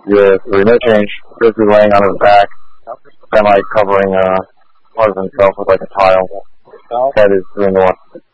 Yeah, 3, no change. Grizzly laying on his back, semi covering part of himself with like a tile. Head is 3 north.